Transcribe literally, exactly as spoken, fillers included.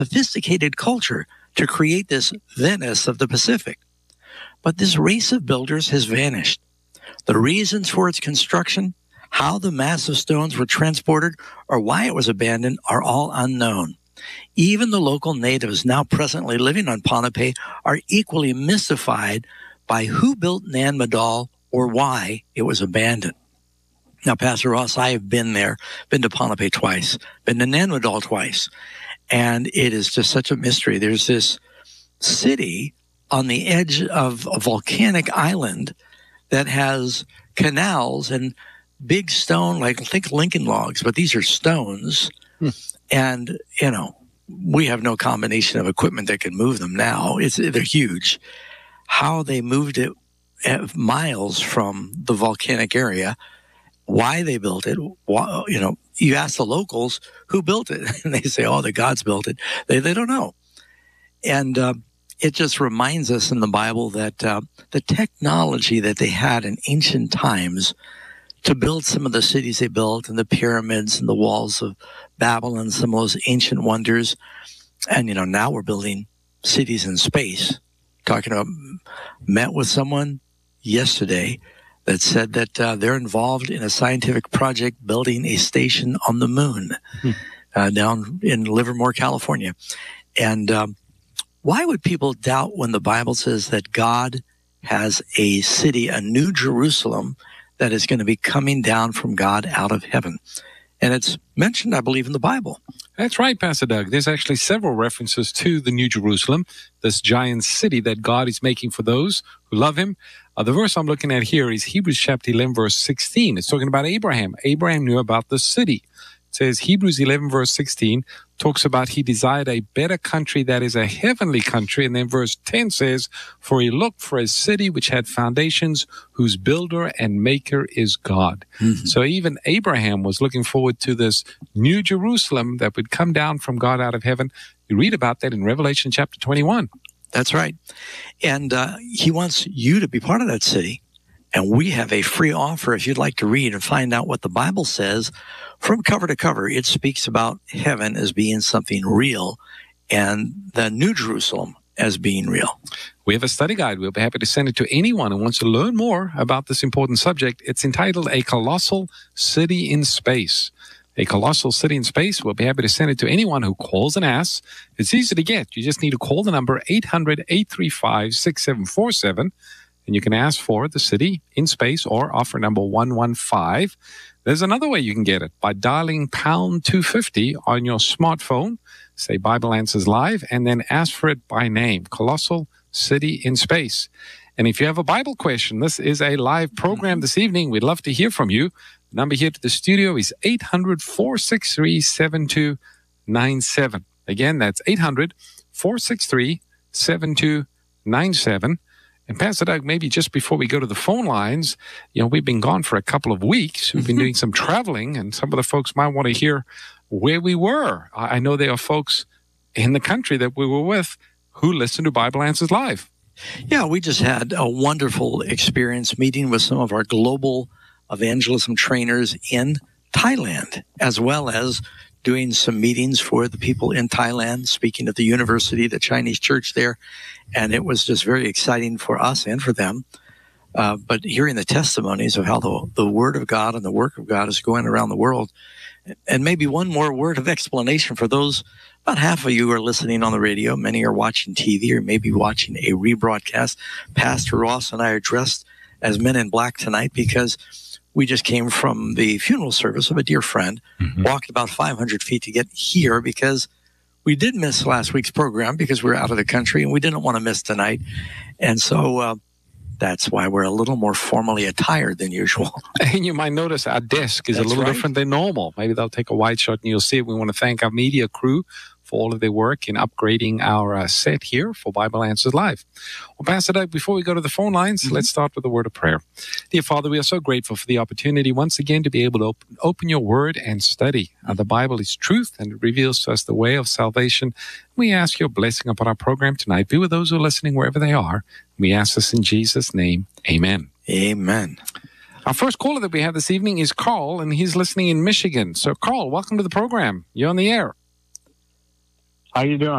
sophisticated culture to create this Venice of the Pacific. But this race of builders has vanished. The reasons for its construction, how the massive stones were transported, or why it was abandoned are all unknown. Even the local natives now presently living on Ponape are equally mystified by who built Nan Madol or why it was abandoned. Now, Pastor Ross, I have been there, been to Ponape twice, been to Nan Madol twice, and it is just such a mystery. There's this city on the edge of a volcanic island that has canals and big stone, like think Lincoln logs, but these are stones. Hmm. And, you know, we have no combination of equipment that can move them now. It's, they're huge. How they moved it miles from the volcanic area, why they built it, why, you know, you ask the locals who built it, and they say, oh, the gods built it. They, they don't know. And uh, it just reminds us in the Bible that uh, the technology that they had in ancient times to build some of the cities they built and the pyramids and the walls of Babylon, some of those ancient wonders. And, you know, now we're building cities in space. Talking about, met with someone yesterday that said that uh, they're involved in a scientific project building a station on the moon hmm. uh, down in Livermore, California. And um, why would people doubt when the Bible says that God has a city, a new Jerusalem, that is going to be coming down from God out of heaven? And it's mentioned, I believe, in the Bible. That's right, Pastor Doug. There's actually several references to the New Jerusalem, this giant city that God is making for those who love him. Uh, the verse I'm looking at here is Hebrews chapter eleven, verse sixteen. It's talking about Abraham. Abraham knew about the city. It says Hebrews eleven, verse sixteen, talks about he desired a better country that is a heavenly country. And then verse ten says, for he looked for a city which had foundations, whose builder and maker is God. Mm-hmm. So even Abraham was looking forward to this new Jerusalem that would come down from God out of heaven. You read about that in Revelation chapter twenty-one. That's right. And uh, he wants you to be part of that city. And we have a free offer if you'd like to read and find out what the Bible says. From cover to cover, it speaks about heaven as being something real and the New Jerusalem as being real. We have a study guide. We'll be happy to send it to anyone who wants to learn more about this important subject. It's entitled A Colossal City in Space. A Colossal City in Space. We'll be happy to send it to anyone who calls and asks. It's easy to get. You just need to call the number eight hundred, eight three five, six seven four seven. And you can ask for the city in space or offer number one one five. There's another way you can get it by dialing pound two fifty on your smartphone. Say Bible Answers Live and then ask for it by name. Colossal City in Space. And if you have a Bible question, this is a live program this evening. We'd love to hear from you. The number here to the studio is eight hundred, four six three, seven two nine seven. Again, that's eight hundred, four six three, seven two nine seven. And Pastor Doug, maybe just before we go to the phone lines, you know, we've been gone for a couple of weeks. We've been doing some traveling, and some of the folks might want to hear where we were. I know there are folks in the country that we were with who listen to Bible Answers Live. Yeah, we just had a wonderful experience meeting with some of our global evangelism trainers in Thailand, as well as doing some meetings for the people in Thailand, speaking at the university, the Chinese church there. And it was just very exciting for us and for them. Uh, but hearing the testimonies of how the, the Word of God and the work of God is going around the world. And maybe one more word of explanation for those, about half of you are listening on the radio. Many are watching T V or maybe watching a rebroadcast. Pastor Ross and I are dressed as men in black tonight because we just came from the funeral service of a dear friend, mm-hmm. walked about five hundred feet to get here because we did miss last week's program because we were out of the country and we didn't want to miss tonight. And so uh, that's why we're a little more formally attired than usual. And you might notice our desk is That's a little right. different than normal. Maybe they'll take a wide shot and you'll see it. We want to thank our media crew for all of their work in upgrading our uh, set here for Bible Answers Live. Well, Pastor Doug, before we go to the phone lines, mm-hmm. let's start with a word of prayer. Dear Father, we are so grateful for the opportunity once again to be able to open, open your word and study. Uh, the Bible is truth and it reveals to us the way of salvation. We ask your blessing upon our program tonight. Be with those who are listening wherever they are. We ask this in Jesus' name. Amen. Amen. Our first caller that we have this evening is Carl, and he's listening in Michigan. So, Carl, welcome to the program. You're on the air. How you doing?